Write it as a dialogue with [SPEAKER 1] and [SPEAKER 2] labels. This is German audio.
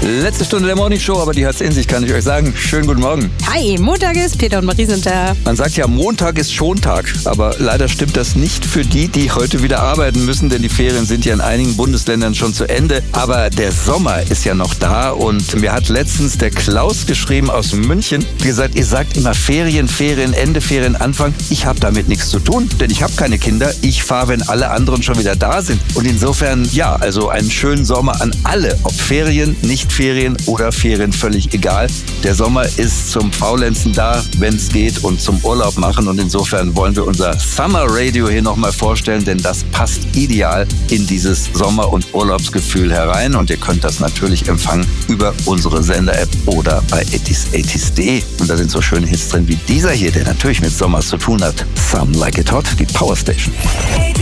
[SPEAKER 1] Letzte Stunde der Morning Show, aber die hat's in sich, kann ich euch sagen. Schönen guten Morgen.
[SPEAKER 2] Hi, Montag ist, Peter und Marie sind da.
[SPEAKER 1] Man sagt ja, Montag ist Schontag, aber leider stimmt das nicht für die heute wieder arbeiten müssen, denn die Ferien sind ja in einigen Bundesländern schon zu Ende. Aber der Sommer ist ja noch da und mir hat letztens der Klaus geschrieben aus München, gesagt, ihr sagt immer Ferien, Ende, Ferien, Anfang. Ich habe damit nichts zu tun, denn ich habe keine Kinder. Ich fahre, wenn alle anderen schon wieder da sind. Und insofern, ja, also einen schönen Sommer an alle, ob Ferien, nicht Ferien oder Ferien, völlig egal. Der Sommer ist zum Faulenzen da, wenn es geht, und zum Urlaub machen. Und insofern wollen wir unser Summer Radio hier nochmal vorstellen, denn das passt ideal in dieses Sommer- und Urlaubsgefühl herein. Und ihr könnt das natürlich empfangen über unsere Sender-App oder bei 80s80s.de. Und da sind so schöne Hits drin wie dieser hier, der natürlich mit Sommer zu tun hat. Some Like It Hot, die Power Station.